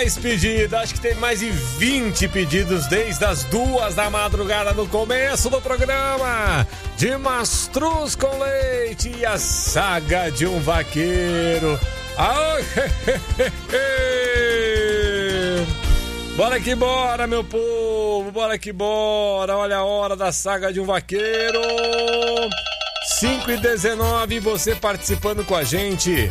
mais pedidos, acho que tem mais de 20 pedidos desde as 2 da madrugada no começo do programa. De mastruz com leite e a saga de um vaqueiro. Bora que bora, meu povo, bora que bora. Olha a hora da saga de um vaqueiro. 5h19, você participando com a gente.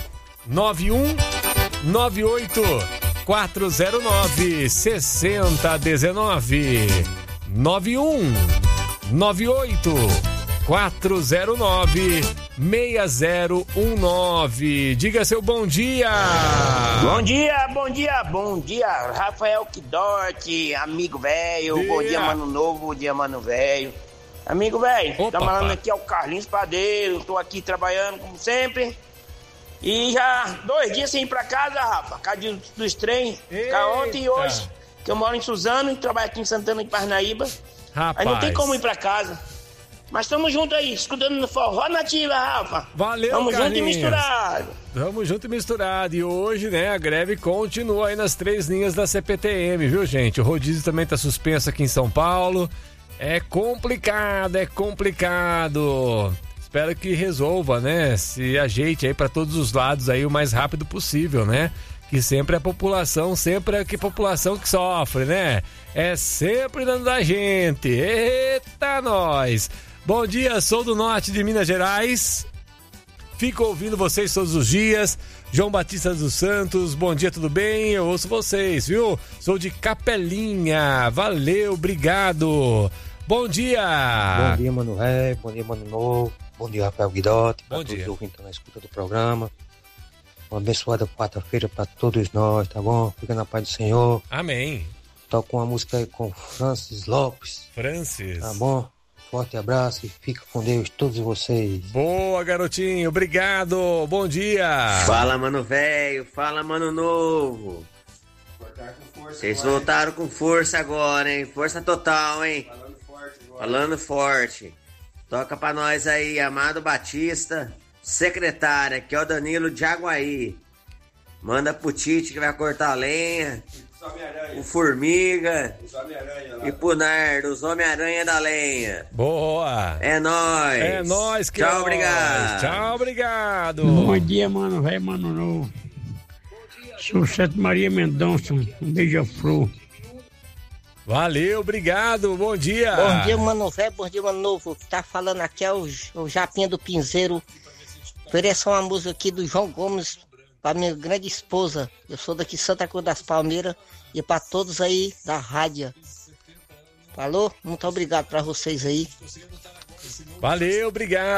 9198-409-6019. 9198-409-6019. Diga seu bom dia. Bom dia, bom dia, bom dia. Rafael Quidote, amigo velho. Bom dia, mano novo, bom dia, mano velho. Amigo velho, tá falando aqui é o Carlinhos Padeiro. Tô aqui trabalhando como sempre. E já 2 dias sem ir pra casa, Rafa. Cadinho dos trem. Ontem e hoje, que eu moro em Suzano e trabalho aqui em Santana de Parnaíba. Rapaz. Aí não tem como ir pra casa. Mas tamo junto aí, escutando no Forró Nativa, Rafa. Valeu, tamo Carlinhos. Junto e misturado. Tamo junto e misturado. E hoje, né, a greve continua aí nas 3 linhas da CPTM, viu, gente? O rodízio também tá suspenso aqui em São Paulo. É complicado, é complicado. Espero que resolva, né? Se ajeite aí para todos os lados aí o mais rápido possível, né? Que sempre a população, sempre é a população que sofre, né? É sempre dando da gente. Eita, nós! Bom dia, sou do norte de Minas Gerais. Fico ouvindo vocês todos os dias. João Batista dos Santos, bom dia, tudo bem? Eu ouço vocês, viu? Sou de Capelinha. Valeu, obrigado. Bom dia! Bom dia, Mano Ré, bom dia, Mano Novo, bom dia, Rafael Guidotti, para todos os ouvintes na escuta do programa. Uma abençoada quarta-feira para todos nós, tá bom? Fica na paz do Senhor. Amém. Toca uma música aí com Francis Lopes. Francis. Tá bom? Forte abraço e fica com Deus, todos vocês. Boa, garotinho, obrigado, bom dia. Fala, Mano Velho, fala, Mano Novo. Vocês voltaram com força agora, hein? Força total, hein? Falando forte. Toca pra nós aí, Amado Batista, secretária, que é o Danilo de Aguaí. Manda pro Tite que vai cortar a lenha. O Formiga. E pro Nardo, os Homem-Aranha da lenha. Boa. É nóis. É nóis, que tchau, obrigado. Tchau, obrigado. Bom dia, Mano Velho, Mano Novo. Sou Sete Maria Mendonça, um beija-flor. Valeu, obrigado, bom dia. Bom dia, Mano Velho, bom dia, Mano Novo. O que tá falando aqui é o Japinha do Pinzeiro. Ofereço uma música aqui do João Gomes pra minha grande esposa. Eu sou daqui de Santa Cruz das Palmeiras e pra todos aí da rádio. Falou? Muito obrigado pra vocês aí. Valeu, obrigado.